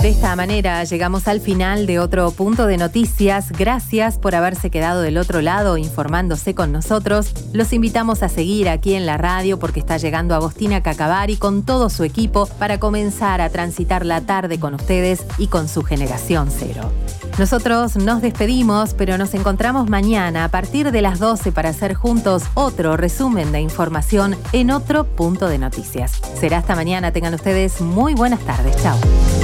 De esta manera llegamos al final de otro punto de noticias. Gracias por haberse quedado del otro lado informándose con nosotros. Los invitamos a seguir aquí en la radio porque está llegando Agostina Cacavari con todo su equipo para comenzar a transitar la tarde con ustedes y con su generación cero. Nosotros nos despedimos, pero nos encontramos mañana a partir de las 12 para hacer juntos otro resumen de información en otro punto de noticias. Será hasta mañana. Tengan ustedes muy buenas tardes. Chao.